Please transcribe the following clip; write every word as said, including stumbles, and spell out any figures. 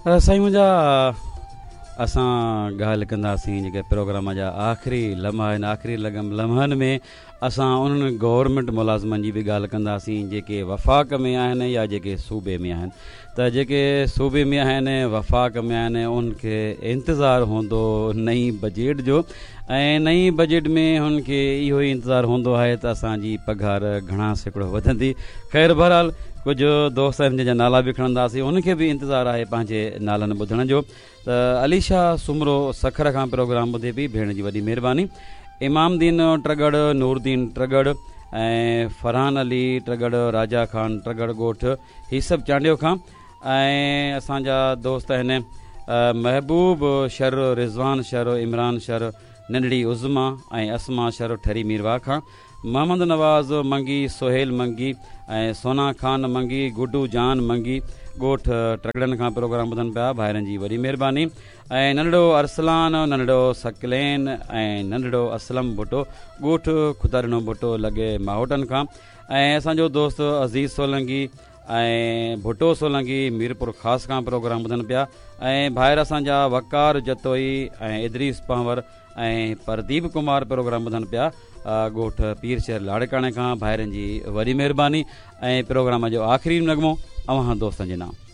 साईं मुंहिंजा असां ॻाल्हि कंदासीं जेके प्रोग्राम जा आख़िरी लम्हा आहिनि। आख़िरी लॻम लम्हनि में असां उन्हनि गवर्नमेंट मुलाज़िमनि जी बि ॻाल्हि कंदासीं जेके वफ़ाक़ में आहिनि या जेके सूबे में आहिनि। त जेके सूबे में आहिनि वफ़ाक़ में आहिनि उनखे इंतज़ारु हूंदो नई बजट जो, ऐं नई बजट में हुनखे इहो ई इंतज़ारु हूंदो आहे त असांजी पघार घणा सैकड़ो वधंदी। ख़ैर बहरहाल कुझु दोस्त आहिनि जंहिंजा नाला बि खणंदासीं, उनखे बि इंतज़ारु आहे पंहिंजे नालनि ॿुधण जो। त अलीशा सुमरो सखर खां प्रोग्राम ॿुधे पई, भेण जी वॾी महिरबानी। इमामदीन ट्रगड़, नूरदीन ट्रगड़ ऐं फरहान अली ट्रगड़, राजा खान ट्रगड़ ॻोठ, हीअ सभु चांडियो खां। ऐं असांजा दोस्त आहिनि महबूब sir, Rizwan sir, Imran sir, नंढड़ी उज़मा ऐं असमा शर ठरी मीरवा खां, मोहम्मद नवाज़ मंगी, सोहेल मंगी ऐं सोना खान मंगी, गुड्डू जान मंगी ॻोठ ट्रगड़नि खां प्रोग्राम ॿुधनि पिया, भाइरनि जी वॾी महिरबानी। ऐं नंढड़ो अरसलान, नंढड़ो सकलेन ऐं नंढड़ो असलम भुटो ॻोठ खुदारिनो भुटो लॻे माहोटनि खां। ऐं असांजो दोस्त अज़ीज़ सोलंगी ऐं भुटो सोलंगी मीरपुर ख़ासि खां प्रोग्राम ॿुधनि पिया। ऐं भाइर असांजा वकार जतोई ऐं इदरीस पंवर ऐं प्रदीप कुमार प्रोग्राम ॿुधनि पिया ॻोठ पीर शहर लाड़काणे खां, भाइरनि जी वॾी महिरबानी। ऐं प्रोग्राम जो आख़िरी नगमो अव्हां दोस्तनि जे नाम।